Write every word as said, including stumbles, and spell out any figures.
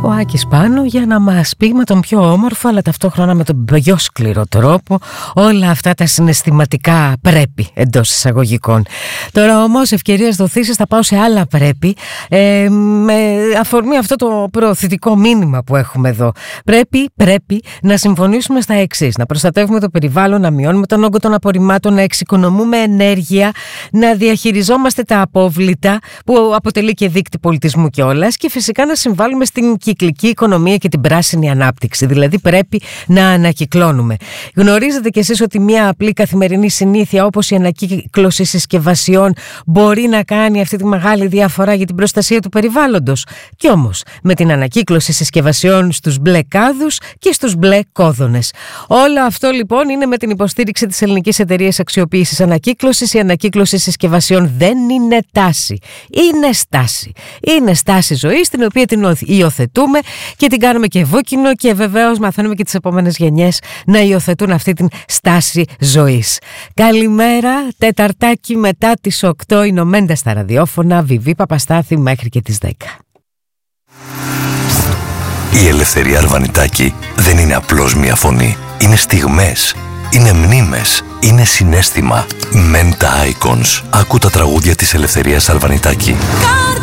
ο Άκης πάνω για να μας πει με τον πιο όμορφο αλλά ταυτόχρονα με τον πιο σκληρό τρόπο όλα αυτά τα συναισθηματικά πρέπει εντός εισαγωγικών. Τώρα όμως ευκαιρίες δοθήσεις θα πάω σε άλλα πρέπει, ε, με αφορμή αυτό το προωθητικό μήνυμα που έχουμε εδώ. Πρέπει, πρέπει να συμφωνήσουμε στα εξής: να προστατεύουμε το περιβάλλον, να μειώνουμε τον όγκο των απορριμμάτων, να εξοικονομούμε ενέργεια, να διαχειριζόμαστε τα απόβλητα που αποτελεί και δείκτη πολιτισμού κιόλας, και φυσικά να συμβάλλουμε στην κυκλική οικονομία και την πράσινη ανάπτυξη. Δηλαδή πρέπει να ανακυκλώνουμε. Γνωρίζετε κι εσείς ότι μια απλή καθημερινή συνήθεια όπως η ανακύκλωση συσκευασιών μπορεί να κάνει αυτή τη μεγάλη διαφορά για την προστασία του περιβάλλοντος? Κι όμως με την ανακύκλωση συσκευασιών στους μπλε κάδους και στους μπλε κόδωνες. Όλο αυτό λοιπόν είναι με την υποστήριξη της Ελληνικής Εταιρείας Αξιοποίησης Ανακύκλωσης. Η ανακύκλωση συσκευασιών δεν είναι τάση, είναι στάση. Είναι στάση ζωής, την οποία την υιοθετούμε και την κάνουμε και βούκινο, και βεβαίως μαθαίνουμε και τις επόμενες γενιές να υιοθετούν αυτή την στάση ζωής. Καλημέρα, Τεταρτάκι μετά τις οκτώ, η Νομέντα στα ραδιόφωνα, Βιβί Παπαστάθη μέχρι και τις δέκα. Η Ελευθερία Αρβανιτάκη δεν είναι απλώς μια φωνή. Είναι στιγμές, είναι μνήμες, είναι συναίσθημα. Menta Icons. Άκου τα τραγούδια της Ελευθερίας Αρβανιτάκη.